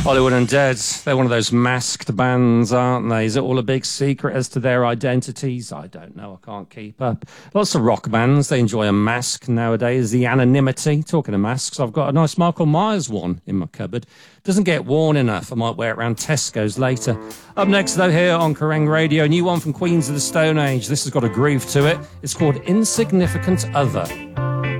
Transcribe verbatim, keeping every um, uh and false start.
Hollywood Undead, they're one of those masked bands, aren't they? Is it all a big secret as to their identities? I don't know, I can't keep up. Lots of rock bands, they enjoy a mask nowadays, the anonymity. Talking of masks, I've got a nice Michael Myers one in my cupboard. Doesn't get worn enough, I might wear it around Tesco's later. Up next though, here on Kerrang Radio, a new one from Queens of the Stone Age. This has got a groove to it. It's called Insignificant Other.